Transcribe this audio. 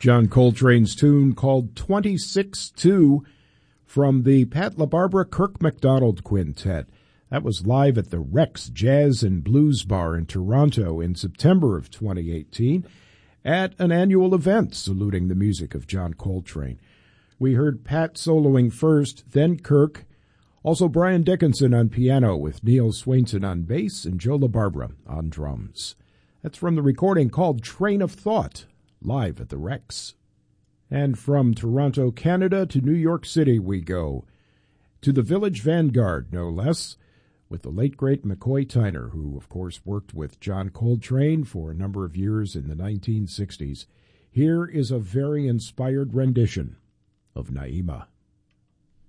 John Coltrane's tune called 26-2 from the Pat LaBarbera Kirk MacDonald Quintet. That was live at the Rex Jazz and Blues Bar in Toronto in September of 2018 at an annual event saluting the music of John Coltrane. We heard Pat soloing first, then Kirk, also Brian Dickinson on piano with Neil Swainson on bass and Joe LaBarbera on drums. That's from the recording called Train of Thought, live at the Rex. And from Toronto, Canada to New York City we go, to the Village Vanguard, no less, with the late, great McCoy Tyner, who, of course, worked with John Coltrane for a number of years in the 1960s. Here is a very inspired rendition of Naima.